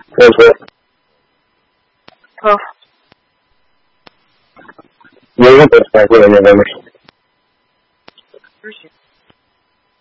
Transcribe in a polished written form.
说， 好， 有100块钱的没事。 不是。